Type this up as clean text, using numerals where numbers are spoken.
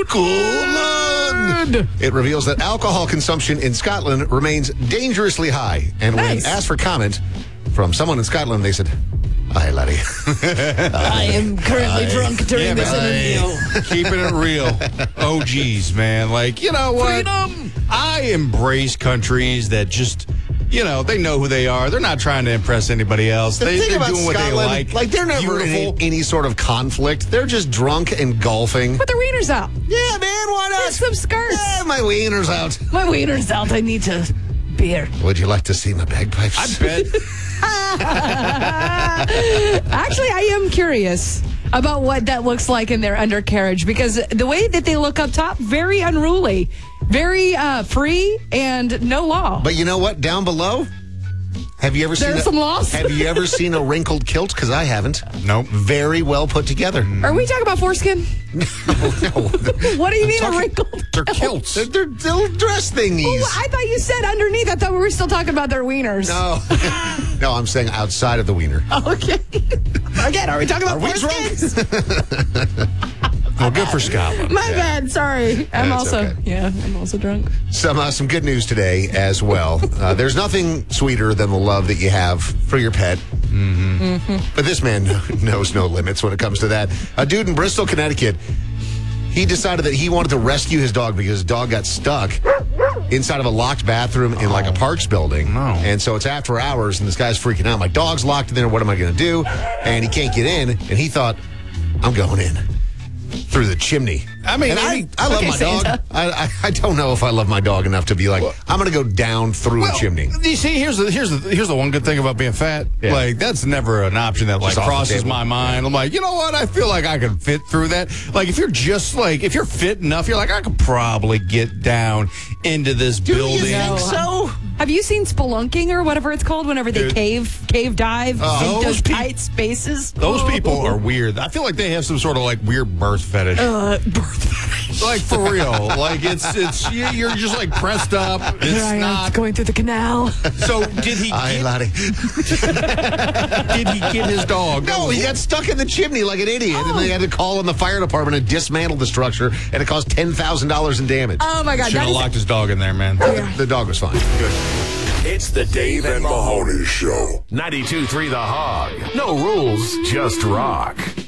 Scotland. It reveals that alcohol consumption in Scotland remains dangerously high. And when asked for comment from someone in Scotland, they said, "Hi, laddie." I am currently drunk during this interview. Keeping it real. Oh, geez, man. Like, you know what? Freedom. I embrace countries that just, you know, they know who they are. They're not trying to impress anybody else. The thing They're about doing what they Scotland, like. they're never in any sort of conflict. They're just drunk and golfing. Put the wieners out. Yeah, man, why not? Get some skirts. Yeah, my wiener's out. My wiener's out. I need to beer. Would you like to see my bagpipes? I bet. Actually, I am curious about what that looks like in their undercarriage, because the way that they look up top, very unruly, very free, and no law. But you know what? Down below, have you ever seen There's some laws. Have you ever seen a wrinkled kilt? Because I haven't. Nope. Very well put together. Are we talking about foreskin? No. What do you mean a wrinkled? They're kilts. They're little dress thingies. Oh, I thought you said underneath. I thought we were still talking about their wieners. No. No, I'm saying outside of the wiener. Okay. Again, are we talking about Are we foreskins? Well, good for Scotland. My bad. Sorry. I'm That's also okay. I'm also drunk. Some good news today as well. There's nothing sweeter than the love that you have for your pet. But this man knows no limits when it comes to that. A dude in Bristol, Connecticut, he decided that he wanted to rescue his dog because his dog got stuck inside of a locked bathroom in like a Parks building. No. And so it's after hours and this guy's freaking out. My dog's locked in there. What am I going to do? And he can't get in. And he thought, I'm going in through the chimney. I mean, and I love okay, my dog. Santa. I don't know if I love my dog enough to be like, I'm going to go down through a chimney. You see, here's the one good thing about being fat. Yeah. Like, that's never an option that like Just off the crosses table. my mind. I'm like, you know what? I feel like I can fit through that. Like, if you're fit enough, you're like, I could probably get down into this building. You think so? Have you seen spelunking or whatever it's called? Whenever they cave dive in Those those peop- tight spaces. Those people are weird. I feel like they have some sort of like weird birth fetish. Like for real. Like it's you're just like pressed up. It's not. going through the canal. So did he Laddie. get his dog? No, he got stuck in the chimney like an idiot, and they had to call in the fire department and dismantle the structure, and it cost $10,000 in damage. Oh my God! Should have locked his dog in there, man. The dog was fine. Good. It's the Dave and Mahoney Show. 92.3 The Hog. No rules, just rock.